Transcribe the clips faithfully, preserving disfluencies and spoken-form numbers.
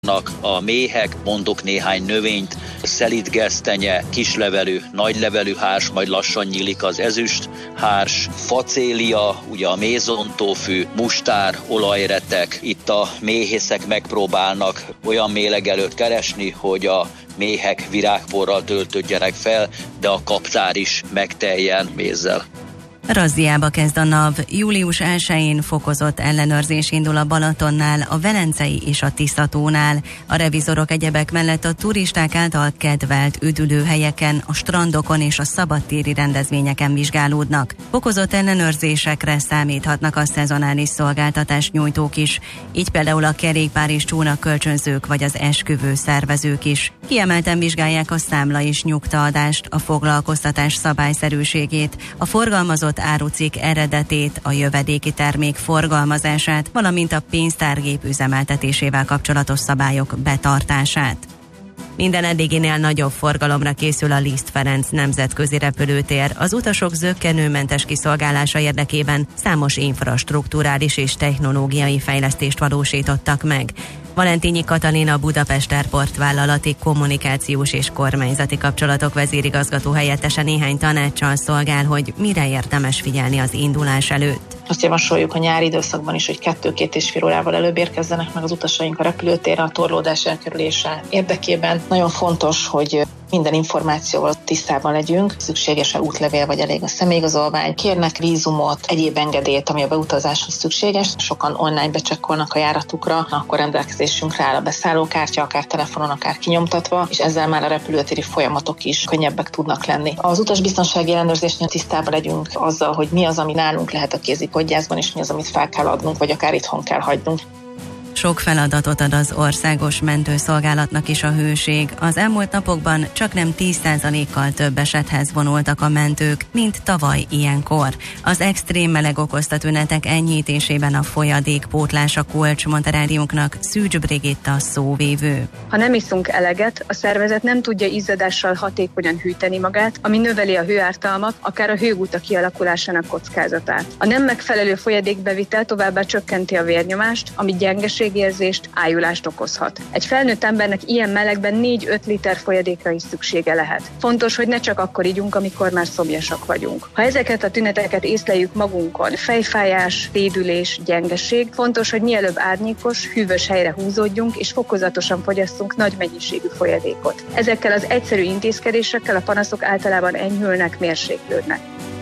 A méhek, mondok néhány növényt, szelídgesztenye, kislevelű, nagylevelű hárs, majd lassan nyílik az ezüst hárs, facélia, ugye a mézontófű, mustár, olajretek. Itt a méhészek megpróbálnak olyan mélegelőt keresni, hogy a méhek virágporral töltődjenek fel, de a kaptár is megteljen mézzel. Razziába kezd a NAV. július elsején fokozott ellenőrzés indul a Balatonnál, a Velencei és a Tiszatónál. A revizorok egyebek mellett a turisták által kedvelt üdülőhelyeken, a strandokon és a szabadtéri rendezvényeken vizsgálódnak. Fokozott ellenőrzésekre számíthatnak a szezonális szolgáltatás nyújtók is, így például a kerékpár és csónak kölcsönzők vagy az esküvő szervezők is. Kiemelten vizsgálják a számla és nyugtaadást, a foglalkoztatás szabályszerűségét, a forgalmazott árucikk eredetét, a jövedéki termék forgalmazását, valamint a pénztárgép üzemeltetésével kapcsolatos szabályok betartását. Minden eddiginél nagyobb forgalomra készül a Liszt Ferenc nemzetközi repülőtér. Az utasok zökkenőmentes kiszolgálása érdekében számos infrastrukturális és technológiai fejlesztést valósítottak meg. Valentínyi Katalin, a Budapest Airport vállalati kommunikációs és kormányzati kapcsolatok vezérigazgató helyettese néhány tanáccsal szolgál, hogy mire érdemes figyelni az indulás előtt. Azt javasoljuk a nyári időszakban is, hogy kettő-két és fél órával előbb érkezzenek meg az utasaink a repülőtérre a torlódás elkerülése érdekében. Nagyon fontos, hogy minden információval tisztában legyünk, szükséges-e útlevél vagy elég a személyigazolvány, kérnek vízumot, egyéb engedélyt, ami a beutazáshoz szükséges. Sokan online becsekkolnak a járatukra, akkor rendelkezésünkre áll a beszállókártya, akár telefonon, akár kinyomtatva, és ezzel már a repülőtéri folyamatok is könnyebbek tudnak lenni. Az utasbiztonsági ellenőrzésnél tisztában legyünk azzal, hogy mi az, ami nálunk lehet a kézipodgyászban, és mi az, amit fel kell adnunk, vagy akár itthon kell hagynunk. Sok feladatot ad az országos mentőszolgálatnak is a hőség. Az elmúlt napokban csaknem tíz százalékkal több esethez vonultak a mentők, mint tavaly ilyenkor. Az extrém meleg okozta tünetek enyhítésében a folyadékpótlás a kulcs, mondta rádiónknak Szűcs Brigitta szóvívő. Ha nem iszunk eleget, a szervezet nem tudja izzadással hatékonyan hűteni magát, ami növeli a hőártalmat, akár a hőguta kialakulásának kockázatát. A nem megfelelő folyadékbevitel továbbá csökkenti a vérnyomást, ami gyengeség érzést, ájulást okozhat. Egy felnőtt embernek ilyen melegben négy-öt liter folyadékra is szüksége lehet. Fontos, hogy ne csak akkor igyunk, amikor már szomjasak vagyunk. Ha ezeket a tüneteket észleljük magunkon, fejfájás, tédülés, gyengeség, fontos, hogy mielőbb árnyékos, hűvös helyre húzódjunk és fokozatosan fogyasszunk nagy mennyiségű folyadékot. Ezekkel az egyszerű intézkedésekkel a panaszok általában enyhülnek, mérséklődnek.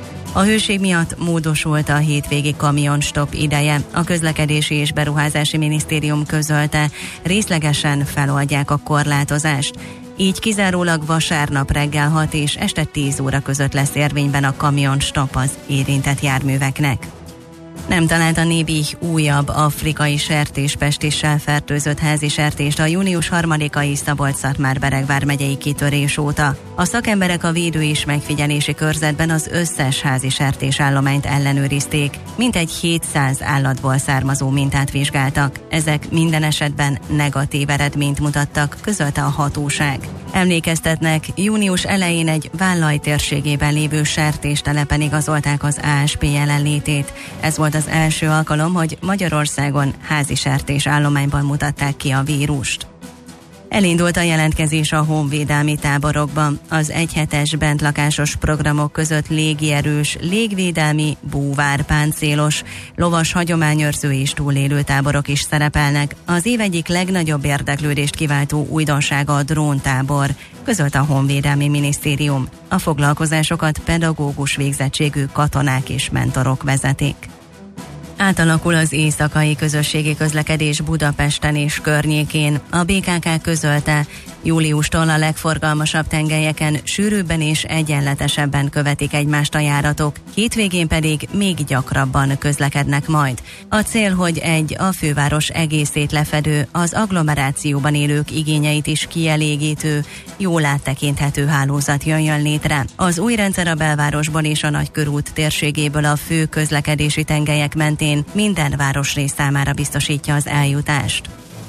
A hőség miatt módosult a hétvégi kamionstop ideje. A Közlekedési és Beruházási Minisztérium közölte, részlegesen feloldják a korlátozást. Így kizárólag vasárnap reggel hat és este tíz óra között lesz érvényben a kamionstop az érintett járműveknek. Nem talált a Nébih újabb afrikai sertéspestissel fertőzött házi sertést a június harmadikai Szabolcs-Szatmár-Beregvár megyei kitörés óta. A szakemberek a védő és megfigyelési körzetben az összes házi sertésállományt ellenőrizték, mintegy hétszáz állatból származó mintát vizsgáltak. Ezek minden esetben negatív eredményt mutattak, közölte a hatóság. Emlékeztetnek, június elején egy Vállaj térségében lévő sertéstelepen igazolták az á es pé jelenlétét. Ez volt az első alkalom, hogy Magyarországon házi sertés állományban mutatták ki a vírust. Elindult a jelentkezés a honvédelmi táborokban. Az egyhetes bentlakásos programok között légierős, légvédelmi, búvár, páncélos, lovas hagyományőrző és túlélő táborok is szerepelnek. Az év egyik legnagyobb érdeklődést kiváltó újdonsága a dróntábor, közölte a Honvédelmi Minisztérium. A foglalkozásokat pedagógus végzettségű katonák és mentorok vezetik. Átalakul az éjszakai közösségi közlekedés Budapesten és környékén. A bé ká ká közölte, júliustól a legforgalmasabb tengelyeken sűrűbben és egyenletesebben követik egymást a járatok, hétvégén pedig még gyakrabban közlekednek majd. A cél, hogy egy a főváros egészét lefedő, az agglomerációban élők igényeit is kielégítő, jól áttekinthető hálózat jöjjön létre. Az új rendszer a belvárosból és a Nagykörút térségéből a fő közlekedési tengelyek mentén minden városrész számára biztosítja az eljutást.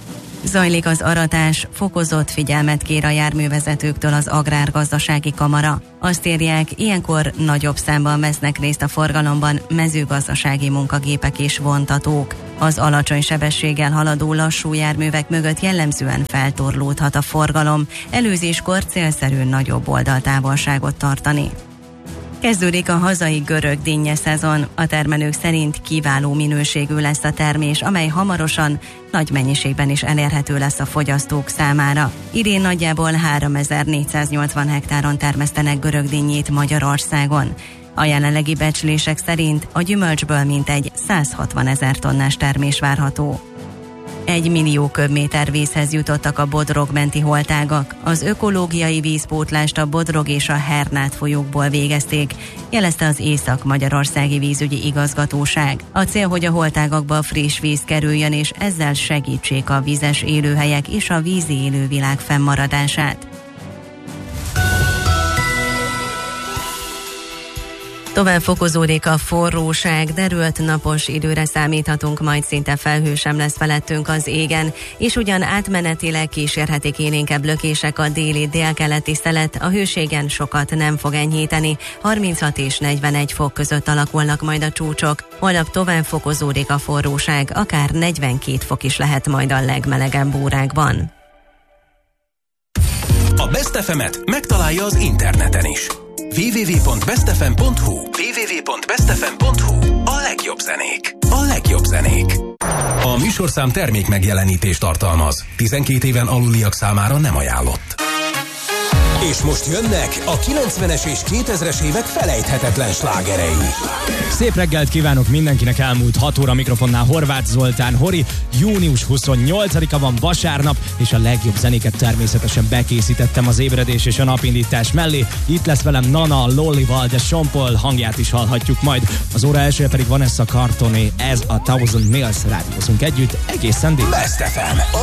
Zajlik az aratás, fokozott figyelmet kér a járművezetőktől az Agrárgazdasági Kamara. Azt írják, ilyenkor nagyobb számban vesznek részt a forgalomban mezőgazdasági munkagépek és vontatók. Az alacsony sebességgel haladó lassú járművek mögött jellemzően feltorlódhat a forgalom, előzéskor célszerű nagyobb oldaltávolságot tartani. Kezdődik a hazai görög dinnye szezon. A termelők szerint kiváló minőségű lesz a termés, amely hamarosan nagy mennyiségben is elérhető lesz a fogyasztók számára. Idén nagyjából háromezer-négyszáznyolcvan hektáron termesztenek görög dinnyét Magyarországon. A jelenlegi becslések szerint a gyümölcsből mintegy százhatvanezer tonnás termés várható. Egy millió köbméter vízhez jutottak a Bodrog menti holtágak. Az ökológiai vízpótlást a Bodrog és a Hernát folyókból végezték, jelezte az Észak-Magyarországi Vízügyi Igazgatóság. A cél, hogy a holtágakba friss víz kerüljön, és ezzel segítsék a vizes élőhelyek és a vízi élővilág fennmaradását. Tovább fokozódik a forróság, derült napos időre számíthatunk, majd szinte felhő sem lesz felettünk az égen, és ugyan átmenetileg kísérhetik élénkebb lökések a déli délkeleti szelet, a hőségen sokat nem fog enyhíteni, harminchat és negyvenegy fok között alakulnak majd a csúcsok. Holnap tovább fokozódik a forróság, akár negyvenkét fok is lehet majd a legmelegebb órákban. A Best ef emet megtalálja az interneten is. double-u double-u double-u pont best f m pont h u double-u double-u double-u pont best f m pont h u A legjobb zenék. A legjobb zenék. A műsorszám termék megjelenítést tartalmaz. tizenkét éven aluliak számára nem ajánlott. És most jönnek a kilencvenes és kétezres évek felejthetetlen slágerei. Szép reggelt kívánok mindenkinek, elmúlt hat óra mikrofonnál Horváth Zoltán. Hori, június huszonnyolcadika van, vasárnap, és a legjobb zenéket természetesen bekészítettem az ébredés és a napindítás mellé. Itt lesz velem Nana, Lollival, de Sean Paul hangját is hallhatjuk majd. Az óra elsője pedig Vanessa Cartoné, ez a Thousand Miles, rádiózunk együtt egészen délután. Best ef em.